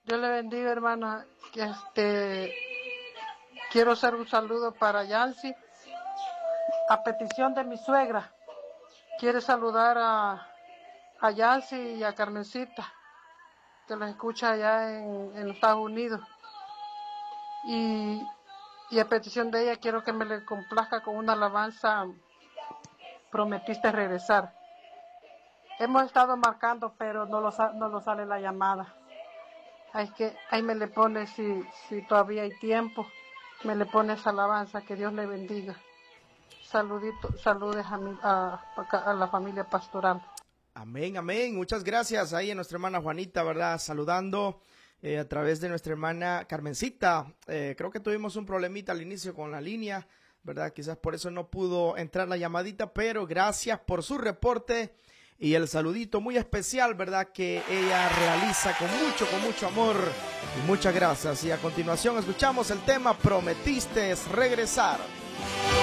Dios le bendiga, hermana. Quiero hacer un saludo para Yancy, a petición de mi suegra. Quiere saludar a Yancy y a Carmencita, que los escucha allá en Estados Unidos. Y a petición de ella quiero que me le complazca con una alabanza, Prometiste regresar. Hemos estado marcando, pero no lo sale la llamada. Ahí me le pone, si todavía hay tiempo, me le pone esa alabanza. Que Dios le bendiga. Saludes a la familia pastoral. Amén, amén. Muchas gracias ahí a nuestra hermana Juanita, ¿verdad? Saludando a través de nuestra hermana Carmencita. Creo que tuvimos un problemita al inicio con la línea, ¿verdad? Quizás por eso no pudo entrar la llamadita, pero gracias por su reporte y el saludito muy especial, ¿verdad? Que ella realiza con mucho amor y muchas gracias. Y a continuación escuchamos el tema Prometiste regresar.